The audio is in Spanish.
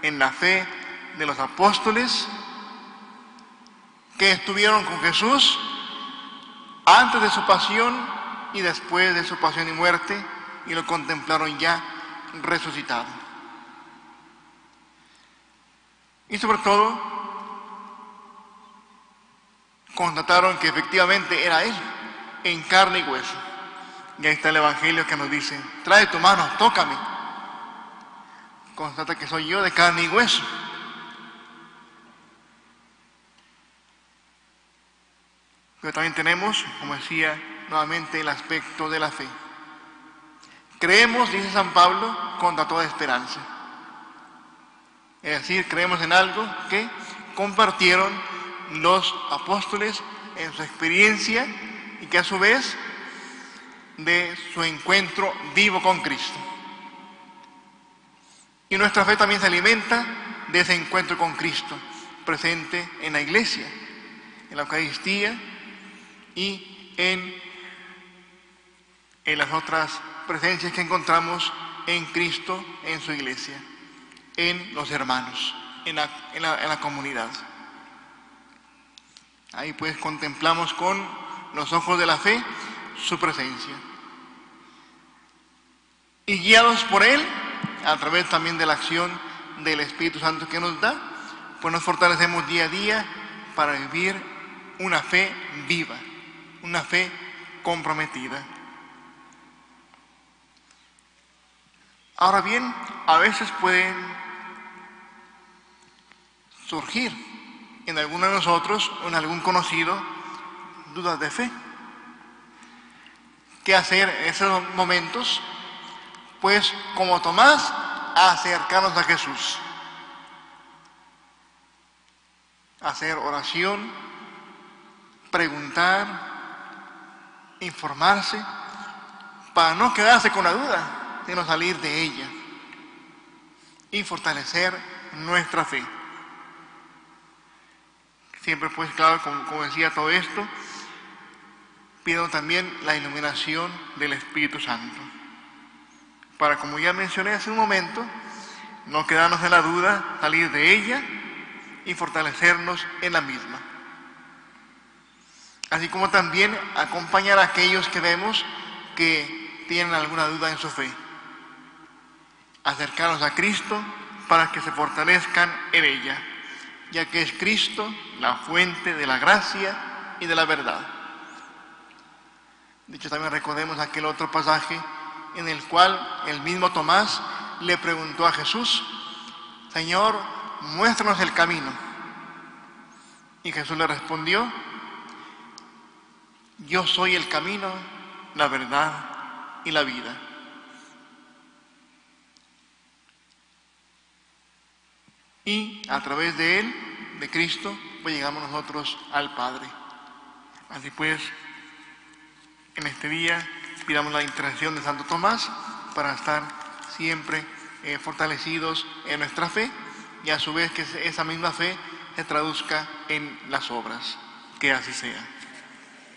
en la fe de los apóstoles que estuvieron con Jesús antes de su pasión y después de su pasión y muerte, y lo contemplaron ya resucitado. Y sobre todo, constataron que efectivamente era Él, en carne y hueso. Y ahí está el Evangelio que nos dice: trae tu mano, tócame. Constata que soy yo de carne y hueso. Pero también tenemos, como decía nuevamente, el aspecto de la fe. Creemos, dice San Pablo, contra toda esperanza. Es decir, creemos en algo que compartieron los apóstoles en su experiencia y que a su vez de su encuentro vivo con Cristo. Y nuestra fe también se alimenta de ese encuentro con Cristo, presente en la Iglesia, en la Eucaristía y en las otras presencias que encontramos en Cristo, en su Iglesia, en los hermanos, en la comunidad. Ahí pues contemplamos con los ojos de la fe su presencia. Y guiados por Él, a través también de la acción del Espíritu Santo que nos da, pues nos fortalecemos día a día para vivir una fe viva, una fe comprometida. Ahora bien, a veces pueden surgir en alguno de nosotros o en algún conocido dudas de fe. ¿Qué hacer en esos momentos? Pues como Tomás, acercarnos a Jesús, hacer oración, preguntar, informarse, para no quedarse con la duda, sino salir de ella y fortalecer nuestra fe. Siempre pues claro, como decía todo esto, pido también la iluminación del Espíritu Santo, para, como ya mencioné hace un momento, no quedarnos en la duda, salir de ella y fortalecernos en la misma. Así como también acompañar a aquellos que vemos que tienen alguna duda en su fe. Acercarnos a Cristo para que se fortalezcan en ella, ya que es Cristo la fuente de la gracia y de la verdad. De hecho, también recordemos aquel otro pasaje en el cual el mismo Tomás le preguntó a Jesús: Señor, muéstranos el camino. Y Jesús le respondió: yo soy el camino, la verdad y la vida. Y a través de Él, de Cristo, pues llegamos nosotros al Padre. Así pues, en este día pidamos la intercesión de Santo Tomás para estar siempre fortalecidos en nuestra fe y a su vez que esa misma fe se traduzca en las obras. Que así sea.